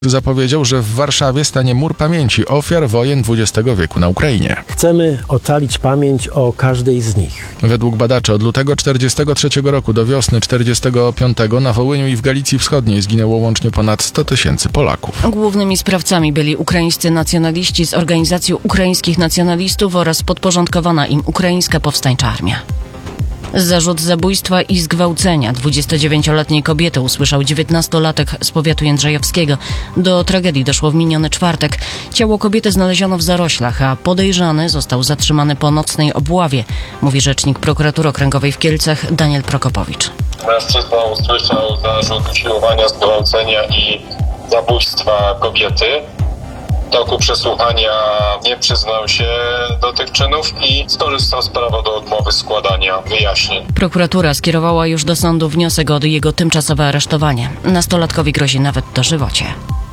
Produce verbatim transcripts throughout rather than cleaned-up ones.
Zapowiedział, że w Warszawie stanie mur pamięci ofiar wojen dwudziestego wieku na Ukrainie. Chcemy ocalić pamięć o każdej z nich. Według badaczy od lutego czterdziestego trzeciego roku do wiosny czterdziestego piątego na Wołyniu i w Galicji Wschodniej zginęło łącznie ponad sto tysięcy Polaków. Głównymi sprawcami byli ukraińscy nacjonaliści z Organizacji Ukraińskich Nacjonalistów oraz podporządkowana im Ukraińska Powstańcza Armia. Zarzut zabójstwa i zgwałcenia dwudziestodziewięcioletniej kobiety usłyszał dziewiętnastolatek z powiatu jędrzejowskiego. Do tragedii doszło w miniony czwartek. Ciało kobiety znaleziono w zaroślach, a podejrzany został zatrzymany po nocnej obławie, mówi rzecznik prokuratury okręgowej w Kielcach Daniel Prokopowicz. Mężczyzna usłyszał zarzut usiłowania zgwałcenia i zabójstwa kobiety. W toku przesłuchania nie przyznał się do tych czynów i skorzystał z prawa do odmowy składania wyjaśnień. Prokuratura skierowała już do sądu wniosek o jego tymczasowe aresztowanie. Nastolatkowi grozi nawet dożywocie.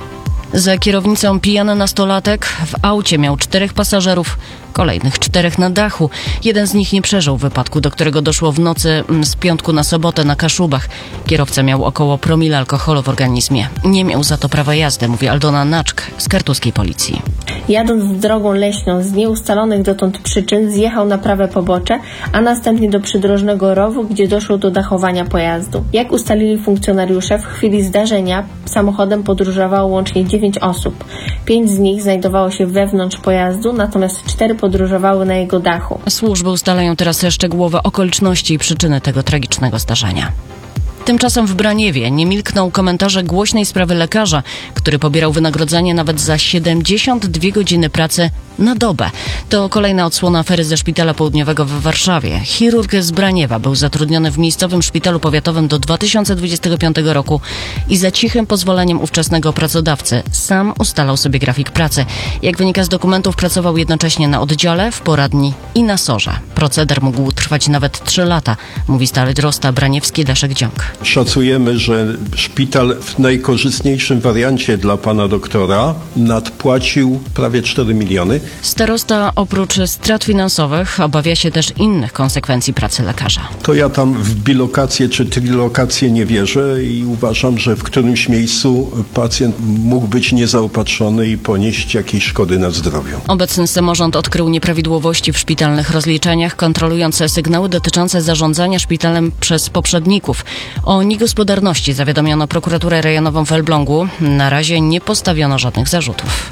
Za kierownicą pijany nastolatek w aucie miał czterech pasażerów, kolejnych czterech na dachu. Jeden z nich nie przeżył wypadku, do którego doszło w nocy z piątku na sobotę na Kaszubach. Kierowca miał około promila alkoholu w organizmie. Nie miał za to prawa jazdy, mówi Aldona Naczk z kartuskiej policji. Jadąc drogą leśną z nieustalonych dotąd przyczyn zjechał na prawe pobocze, a następnie do przydrożnego rowu, gdzie doszło do dachowania pojazdu. Jak ustalili funkcjonariusze, w chwili zdarzenia samochodem podróżowało łącznie dziewięć osób. Pięć z nich znajdowało się wewnątrz pojazdu, natomiast cztery podróżowały na jego dachu. Służby ustalają teraz szczegółowe okoliczności i przyczyny tego tragicznego zdarzenia. Tymczasem w Braniewie nie milkną komentarze głośnej sprawy lekarza, który pobierał wynagrodzenie nawet za siedemdziesiąt dwie godziny pracy na dobę. To kolejna odsłona afery ze Szpitala Południowego w Warszawie. Chirurg z Braniewa był zatrudniony w miejscowym szpitalu powiatowym do dwa tysiące dwudziestego piątego roku i za cichym pozwoleniem ówczesnego pracodawcy sam ustalał sobie grafik pracy. Jak wynika z dokumentów, pracował jednocześnie na oddziale, w poradni i na sorze. Proceder mógł trwać nawet trzy lata, mówi starosta braniewski Leszek Dziąg. Szacujemy, że szpital w najkorzystniejszym wariancie dla pana doktora nadpłacił prawie cztery miliony. Starosta oprócz strat finansowych obawia się też innych konsekwencji pracy lekarza. To ja tam w bilokację czy trilokację nie wierzę i uważam, że w którymś miejscu pacjent mógł być niezaopatrzony i ponieść jakieś szkody na zdrowiu. Obecny samorząd odkrył nieprawidłowości w szpitalnych rozliczeniach, kontrolując sygnały dotyczące zarządzania szpitalem przez poprzedników. O niegospodarności zawiadomiono prokuraturę rejonową w Elblągu. Na razie nie postawiono żadnych zarzutów.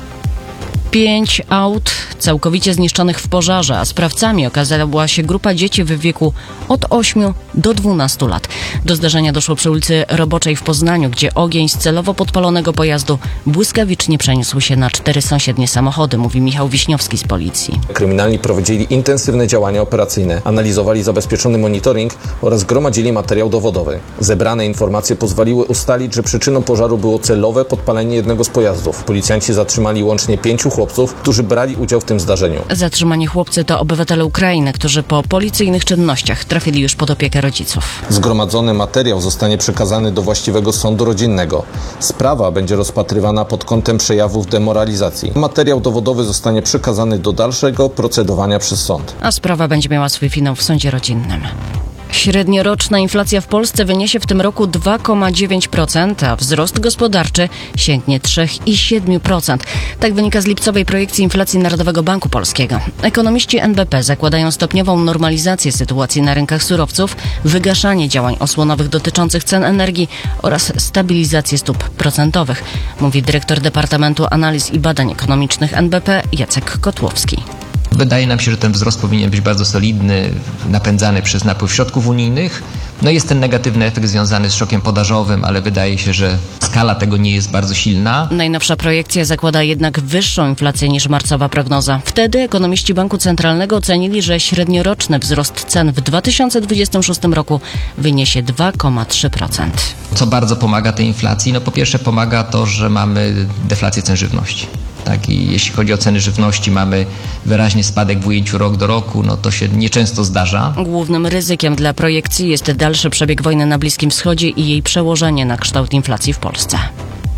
Pięć aut całkowicie zniszczonych w pożarze, a sprawcami okazała się grupa dzieci w wieku od ośmiu do dwunastu lat. Do zdarzenia doszło przy ulicy Roboczej w Poznaniu, gdzie ogień z celowo podpalonego pojazdu błyskawicznie przeniósł się na cztery sąsiednie samochody, mówi Michał Wiśniowski z policji. Kryminalni prowadzili intensywne działania operacyjne, analizowali zabezpieczony monitoring oraz gromadzili materiał dowodowy. Zebrane informacje pozwoliły ustalić, że przyczyną pożaru było celowe podpalenie jednego z pojazdów. Policjanci zatrzymali łącznie pięciu chłopców, którzy brali udział w tym zdarzeniu. Zatrzymani chłopcy to obywatele Ukrainy, którzy po policyjnych czynnościach trafili już pod opiekę rodziców. Zgromadzony materiał zostanie przekazany do właściwego sądu rodzinnego. Sprawa będzie rozpatrywana pod kątem przejawów demoralizacji. Materiał dowodowy zostanie przekazany do dalszego procedowania przez sąd. A sprawa będzie miała swój finał w sądzie rodzinnym. Średnioroczna inflacja w Polsce wyniesie w tym roku dwa przecinek dziewięć procent, a wzrost gospodarczy sięgnie trzy przecinek siedem procent. Tak wynika z lipcowej projekcji inflacji Narodowego Banku Polskiego. Ekonomiści N B P zakładają stopniową normalizację sytuacji na rynkach surowców, wygaszanie działań osłonowych dotyczących cen energii oraz stabilizację stóp procentowych, mówi dyrektor Departamentu Analiz i Badań Ekonomicznych N B P Jacek Kotłowski. Wydaje nam się, że ten wzrost powinien być bardzo solidny, napędzany przez napływ środków unijnych. No jest ten negatywny efekt związany z szokiem podażowym, ale wydaje się, że skala tego nie jest bardzo silna. Najnowsza projekcja zakłada jednak wyższą inflację niż marcowa prognoza. Wtedy ekonomiści Banku Centralnego ocenili, że średnioroczny wzrost cen w dwa tysiące dwudziestym szóstym roku wyniesie dwa przecinek trzy procent. Co bardzo pomaga tej inflacji? No po pierwsze pomaga to, że mamy deflację cen żywności. Tak, i jeśli chodzi o ceny żywności, mamy wyraźnie spadek w ujęciu rok do roku, no to się nieczęsto zdarza. Głównym ryzykiem dla projekcji jest dalszy przebieg wojny na Bliskim Wschodzie i jej przełożenie na kształt inflacji w Polsce.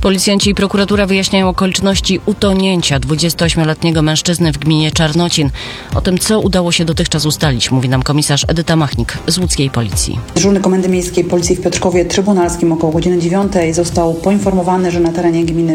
Policjanci i prokuratura wyjaśniają okoliczności utonięcia dwudziestoośmioletniego mężczyzny w gminie Czarnocin. O tym, co udało się dotychczas ustalić, mówi nam komisarz Edyta Machnik z łódzkiej policji. Dyżurny Komendy Miejskiej Policji w Piotrkowie Trybunalskim około godziny dziewiątej został poinformowany, że na terenie gminy